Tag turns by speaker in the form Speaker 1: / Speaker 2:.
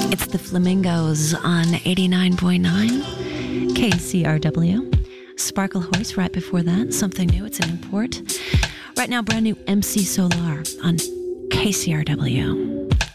Speaker 1: It's the Flamingos on 89.9 KCRW. Sparkle Horse right before that. Something new. It's an import. Right now, brand new MC Solar on KCRW.